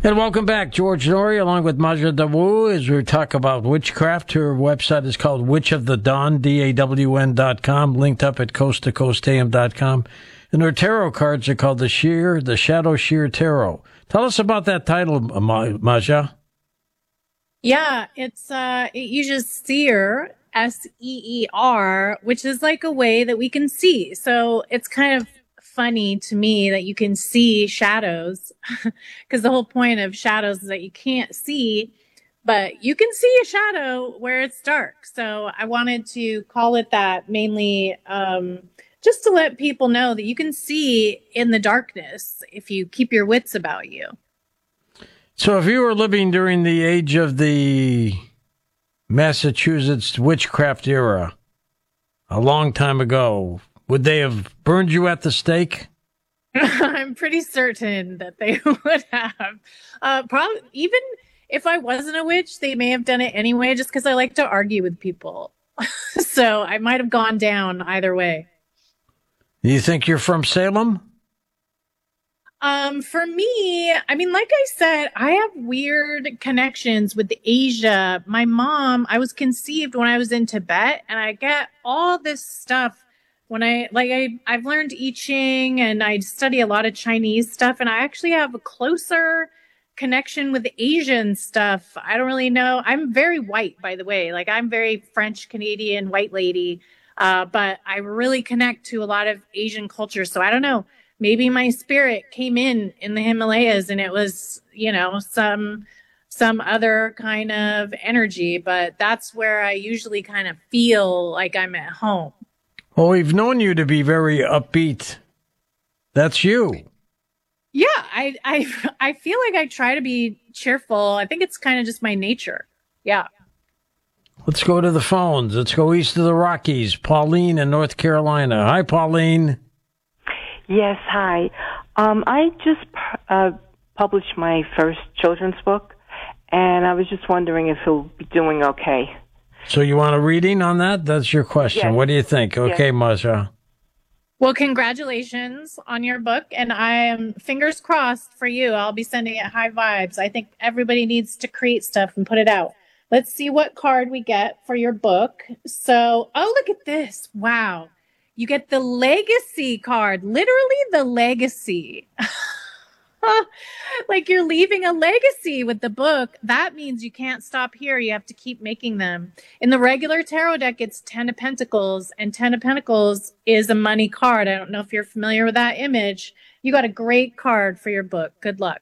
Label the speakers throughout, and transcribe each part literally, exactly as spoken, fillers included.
Speaker 1: And welcome back. George Noory, along with Maja Dawu, as we talk about witchcraft. Her website is called Witch of the Dawn, D A W N dot com, linked up at coast to coast a m dot com. And her tarot cards are called the Sheer, the Shadow Sheer Tarot. Tell us about that title, Maja.
Speaker 2: Yeah, it's, uh, it uses seer, S E E R, which is like a way that we can see. So it's kind of funny to me that you can see shadows, because the whole point of shadows is that you can't see, but you can see a shadow where it's dark. So I wanted to call it that mainly, um, just to let people know that you can see in the darkness if you keep your wits about you.
Speaker 1: So if you were living during the age of the Massachusetts witchcraft era, a long time ago, would they have burned you at the stake?
Speaker 2: I'm pretty certain that they would have. Uh, probably, even if I wasn't a witch, they may have done it anyway, just because I like to argue with people. So I might have gone down either way.
Speaker 1: Do you think you're from Salem?
Speaker 2: Um, for me, I mean, like I said, I have weird connections with Asia. My mom, I was conceived when I was in Tibet, and I get all this stuff when I, like, I, I've learned I Ching, and I study a lot of Chinese stuff, and I actually have a closer connection with Asian stuff. I don't really know. I'm very white, by the way. Like, I'm very French, Canadian, white lady. Uh, but I really connect to a lot of Asian culture. So I don't know. Maybe my spirit came in in the Himalayas and it was, you know, some, some other kind of energy, but that's where I usually kind of feel like I'm at home.
Speaker 1: Well, we've known you to be very upbeat. That's you.
Speaker 2: Yeah. I, I, I feel like I try to be cheerful. I think it's kind of just my nature. Yeah.
Speaker 1: Let's go to the phones. Let's go east of the Rockies. Pauline in North Carolina. Hi, Pauline.
Speaker 3: Yes, hi. Um, I just uh, published my first children's book, and I was just wondering if he'll be doing okay.
Speaker 1: So you want a reading on that? That's your question.
Speaker 3: Yes.
Speaker 1: What do you think? Okay,
Speaker 3: Yes.
Speaker 1: Maja.
Speaker 2: Well, congratulations on your book, and I am fingers crossed for you. I'll be sending it high vibes. I think everybody needs to create stuff and put it out. Let's see what card we get for your book. So, oh, look at this. Wow. You get the legacy card, literally the legacy. Like you're leaving a legacy with the book. That means you can't stop here. You have to keep making them. In the regular tarot deck, it's Ten of Pentacles, and Ten of Pentacles is a money card. I don't know if you're familiar with that image. You got a great card for your book. Good luck.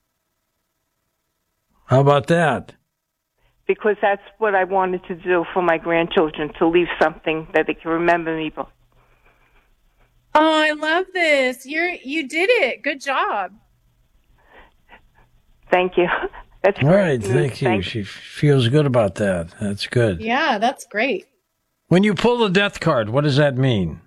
Speaker 1: How about that?
Speaker 3: Because that's what I wanted to do for my grandchildren, to leave something that they can remember me by.
Speaker 2: Oh, I love this. You're, you did it. Good job.
Speaker 3: Thank you. That's
Speaker 1: All right,
Speaker 3: great.
Speaker 1: thank you.
Speaker 3: Thank
Speaker 1: She feels good about that. That's good.
Speaker 2: Yeah, that's great.
Speaker 1: When you pull the death card, what does that mean?